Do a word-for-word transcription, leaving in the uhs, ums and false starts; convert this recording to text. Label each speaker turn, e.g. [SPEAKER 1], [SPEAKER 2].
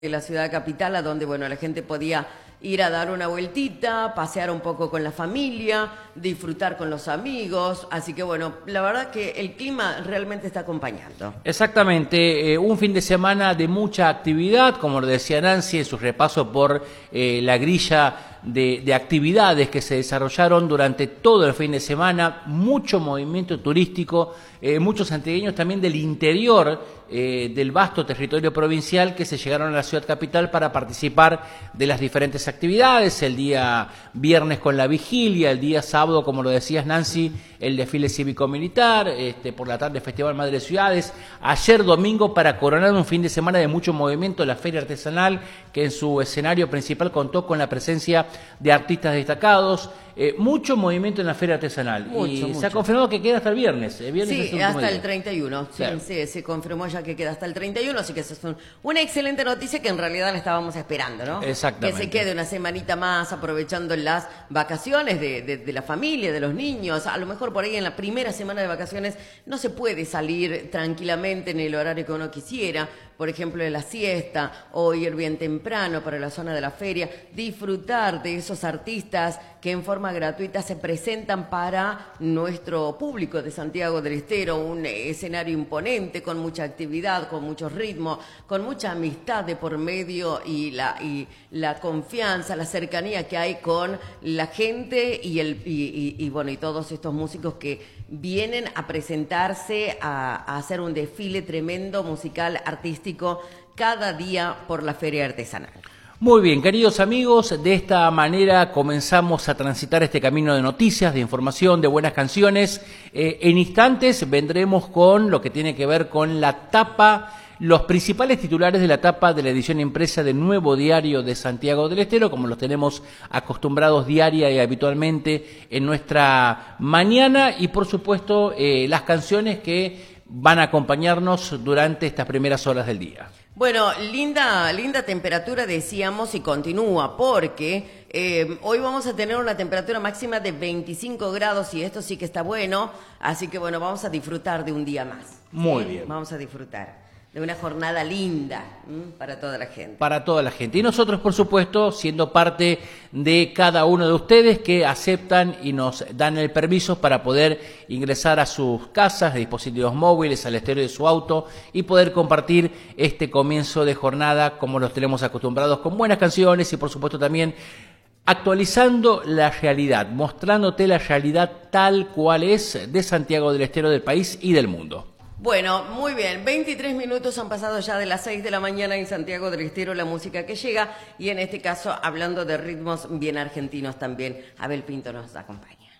[SPEAKER 1] de la ciudad capital, a donde bueno, la gente podía ir a dar una vueltita, pasear un poco con la familia, disfrutar con los amigos, así que bueno, la verdad que el clima realmente está acompañando.
[SPEAKER 2] Exactamente, eh, un fin de semana de mucha actividad, como lo decía Nancy en su repaso por eh, la grilla de, de actividades que se desarrollaron durante todo el fin de semana, mucho movimiento turístico, eh, muchos santiagueños también del interior eh, del vasto territorio provincial que se llegaron a la ciudad capital para participar de las diferentes actividades, el día viernes con la vigilia, el día sábado, como lo decías Nancy, el desfile cívico-militar, este, por la tarde Festival Madre de Ciudades, ayer domingo para coronar un fin de semana de mucho movimiento, la Feria Artesanal, que en su escenario principal contó con la presencia de artistas destacados, eh, mucho movimiento en la Feria Artesanal, mucho, y
[SPEAKER 1] mucho.
[SPEAKER 2] se ha confirmado que queda hasta el viernes. El viernes
[SPEAKER 1] sí,
[SPEAKER 2] es el
[SPEAKER 1] hasta
[SPEAKER 2] día.
[SPEAKER 1] el treinta y uno, sí,
[SPEAKER 2] claro.
[SPEAKER 1] sí, se confirmó ya que queda hasta el treinta y uno, así que eso es un, una excelente noticia que en realidad la estábamos esperando, ¿no?
[SPEAKER 2] Exactamente.
[SPEAKER 1] Que se quede una semanita más aprovechando las vacaciones de, de, de la familia, de los niños, a lo mejor por ahí en la primera semana de vacaciones no se puede salir tranquilamente en el horario que uno quisiera, por ejemplo de la siesta o ir bien temprano para la zona de la feria, disfrutar de esos artistas que en forma gratuita se presentan para nuestro público de Santiago del Estero, un escenario imponente con mucha actividad, con mucho ritmo, con mucha amistad de por medio y la, y la confianza, la cercanía que hay con la gente y, el, y, y, y, bueno, y todos estos músicos que vienen a presentarse, a, a hacer un desfile tremendo musical, artístico, cada día por la Feria Artesanal.
[SPEAKER 2] Muy bien, queridos amigos, de esta manera comenzamos a transitar este camino de noticias, de información, de buenas canciones. Eh, en instantes vendremos con lo que tiene que ver con la tapa, los principales titulares de la tapa de la edición impresa del Nuevo Diario de Santiago del Estero, como los tenemos acostumbrados diaria y habitualmente en nuestra mañana, y por supuesto eh, las canciones que van a acompañarnos durante estas primeras horas del día.
[SPEAKER 1] Bueno, linda, linda temperatura decíamos y continúa porque eh, hoy vamos a tener una temperatura máxima de veinticinco grados y esto sí que está bueno, así que bueno, vamos a disfrutar de un día más.
[SPEAKER 2] Muy
[SPEAKER 1] ¿sí?
[SPEAKER 2] bien.
[SPEAKER 1] Vamos a disfrutar de una jornada linda ¿m? para toda la gente.
[SPEAKER 2] Para toda la gente. Y nosotros, por supuesto, siendo parte de cada uno de ustedes que aceptan y nos dan el permiso para poder ingresar a sus casas, de dispositivos móviles, al estéreo de su auto y poder compartir este comienzo de jornada como los tenemos acostumbrados, con buenas canciones y, por supuesto, también actualizando la realidad, mostrándote la realidad tal cual es de Santiago del Estero, del país y del mundo.
[SPEAKER 1] Bueno, muy bien, veintitrés minutos han pasado ya de las seis de la mañana en Santiago del Estero, la música que llega, y en este caso, hablando de ritmos bien argentinos también, Abel Pinto nos acompaña.